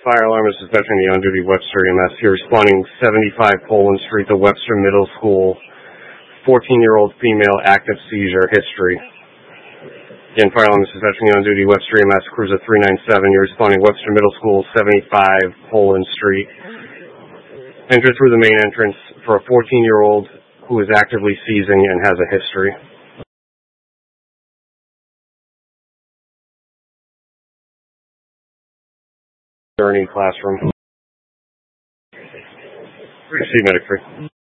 Fire alarm, this is Veteran the on-duty Webster EMS here, responding 75 Poland Street, the Webster Middle School, 14-year-old female, active seizure history. Again, fire alarm, this is Veteran the on-duty Webster EMS, Cruiser 397, you're responding Webster Middle School, 75 Poland Street. Enter through the main entrance for a 14-year-old who is actively seizing and has a history. Journey classroom. Receive medic 3.